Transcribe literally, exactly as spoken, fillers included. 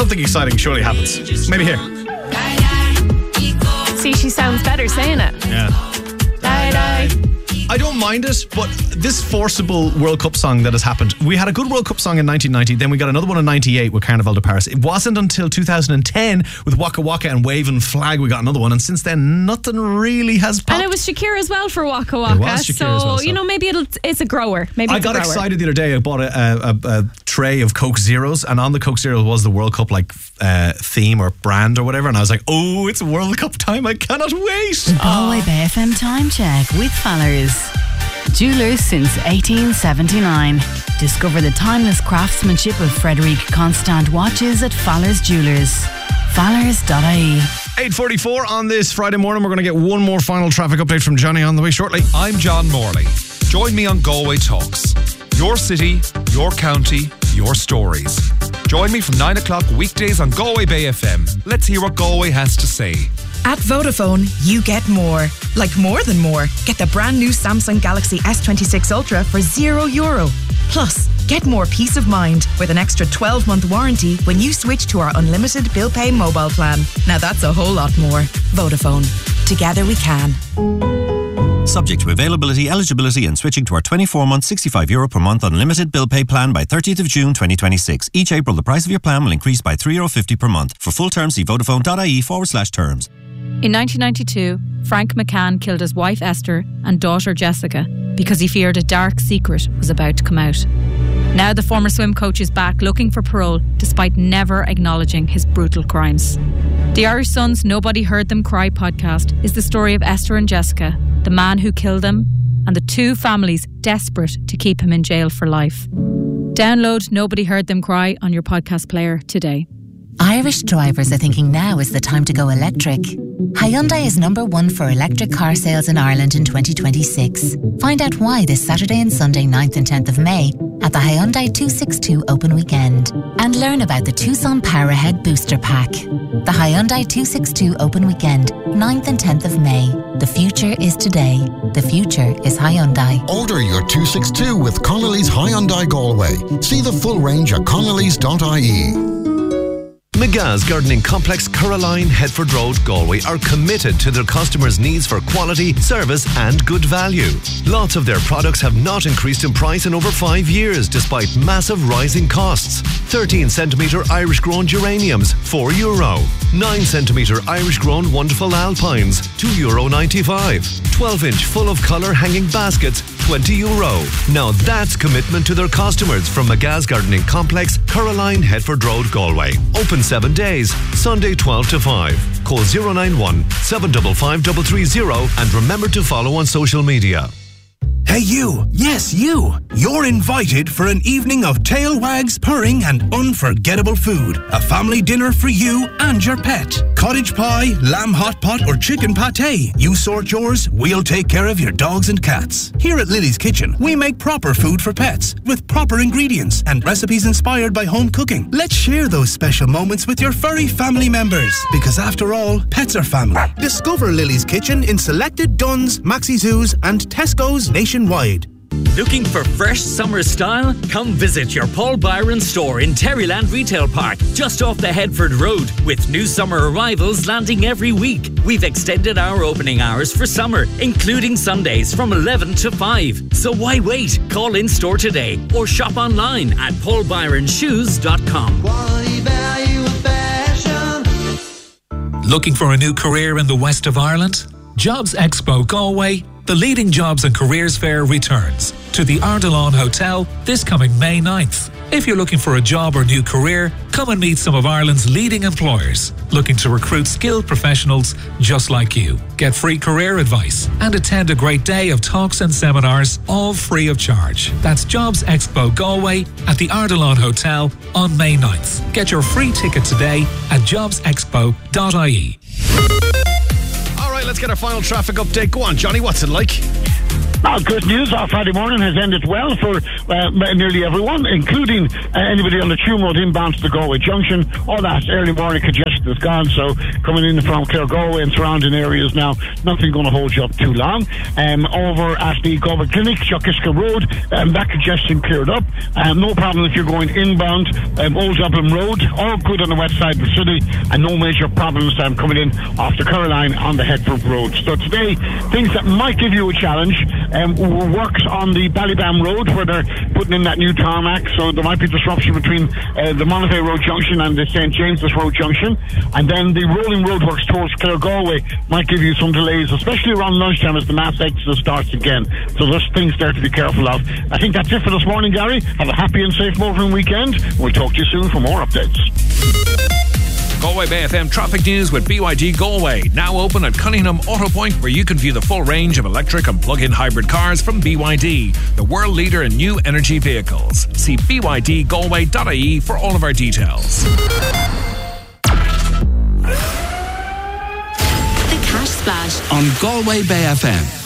Something exciting surely happens. Maybe here. See, she sounds better saying it. Yeah. Die, die. I don't mind it, but this forcible World Cup song that has happened, we had a good World Cup song in nineteen ninety, then we got another one in ninety-eight with Carnival de Paris. It wasn't until two thousand ten with Waka Waka and Waving Flag we got another one, and since then nothing really has popped. And it was Shakira as well for Waka Waka. It was Shakira so, as well, so you know, maybe it'll, it's a grower. Maybe I it's got a grower. excited the other day. I bought a, a, a, a tray of Coke Zeros, and on the Coke Zero was the World Cup like uh, theme or brand or whatever, and I was like, oh, it's World Cup time, I cannot wait. The Galway Bay F M time check with Fallers. Jewellers since eighteen seventy-nine. Discover the timeless craftsmanship of Frederic Constant watches at Fallers Jewellers. Fallers dot I E. eight forty-four on this Friday morning. We're going to get one more final traffic update from Johnny on the way shortly. I'm John Morley. Join me on Galway Talks. Your city, your county, your stories. Join me from nine o'clock weekdays on Galway Bay F M. Let's hear what Galway has to say. At Vodafone, you get more. Like more than more. Get the brand new Samsung Galaxy S twenty-six Ultra for zero euro. Plus, get more peace of mind with an extra twelve month warranty when you switch to our unlimited bill pay mobile plan. Now that's a whole lot more. Vodafone. Together we can. Subject to availability, eligibility and switching to our twenty-four month sixty-five euro per month unlimited bill pay plan by thirtieth of June twenty twenty-six. Each April the price of your plan will increase by three euro fifty per month. For full terms see vodafone.ie forward slash terms. In nineteen ninety-two, Frank McCann killed his wife Esther and daughter Jessica because he feared a dark secret was about to come out. Now the former swim coach is back looking for parole despite never acknowledging his brutal crimes. The Irish Sun's Nobody Heard Them Cry podcast is the story of Esther and Jessica, the man who killed them, and the two families desperate to keep him in jail for life. Download Nobody Heard Them Cry on your podcast player today. Irish drivers are thinking now is the time to go electric. Hyundai is number one for electric car sales in Ireland in twenty twenty-six. Find out why this Saturday and Sunday ninth and tenth of May at the Hyundai two sixty-two Open Weekend. And learn about the Tucson Powerhead Booster Pack. The Hyundai two sixty-two Open Weekend, ninth and tenth of May. The future is today. The future is Hyundai. Order your two sixty-two with Connolly's Hyundai Galway. See the full range at connellys dot I E. McGa's Gardening Complex, Caroline, Headford Road, Galway are committed to their customers' needs for quality, service and good value. Lots of their products have not increased in price in over five years despite massive rising costs. thirteen centimetre Irish grown geraniums, four euro. nine centimetre Irish grown wonderful alpines, two euro ninety-five. twelve inch full of colour hanging baskets, twenty euro. Now that's commitment to their customers from McGa's Gardening Complex, Caroline, Headford Road, Galway. Open seven days, Sunday twelve to five. Call zero nine one, seven five five three three zero and remember to follow on social media. Hey you, yes you, you're invited for an evening of tail wags, purring and unforgettable food. A family dinner for you and your pet. Cottage pie, lamb hot pot or chicken pate. You sort yours, we'll take care of your dogs and cats. Here at Lily's Kitchen, we make proper food for pets with proper ingredients and recipes inspired by home cooking. Let's share those special moments with your furry family members because after all, pets are family. Discover Lily's Kitchen in selected Dunn's, Maxi Zoos and Tesco's nationwide. Looking for fresh summer style? Come visit your Paul Byron store in Terryland Retail Park, just off the Headford Road, with new summer arrivals landing every week. We've extended our opening hours for summer, including Sundays from eleven to five. So why wait? Call in store today or shop online at paul byron shoes dot com. Quality, value and fashion. Looking for a new career in the west of Ireland? Jobs Expo Galway, the leading jobs and careers fair, returns to the Ardilaun Hotel this coming May ninth. If you're looking for a job or new career, come and meet some of Ireland's leading employers looking to recruit skilled professionals just like you. Get free career advice and attend a great day of talks and seminars, all free of charge. That's Jobs Expo Galway at the Ardilaun Hotel on May ninth. Get your free ticket today at jobs expo dot I E. Let's get our final traffic update. Go on, Johnny, what's it like? Oh, good news. Our Friday morning has ended well for uh, nearly everyone, including uh, anybody on the Tuam Road inbound to the Galway Junction. All that early morning congestion is gone, so coming in from Clare Galway and surrounding areas now, nothing going to hold you up too long. Um, over at the Galway Clinic, Chuckiska Road, um, that congestion cleared up. Um, no problem if you're going inbound, um, Old Dublin Road, all good on the west side of the city, and no major problems um, coming in off the Caroline on the Headford Road. So today, things that might give you a challenge. Um, works on the Ballybam Road where they're putting in that new tarmac, so there might be disruption between uh, the Monaghan Road Junction and the Saint James's Road Junction, and then the rolling roadworks towards Clare Galway might give you some delays, especially around lunchtime as the mass exodus starts again. So there's things there to be careful of. I think that's it for this morning, Gary. Have a happy and safe motoring weekend. We'll talk to you soon for more updates. Galway Bay F M traffic news with B Y D Galway. Now open at Cunningham Auto Point, where you can view the full range of electric and plug-in hybrid cars from B Y D, the world leader in new energy vehicles. See b y d galway dot i e for all of our details. The Cash Splash on Galway Bay F M.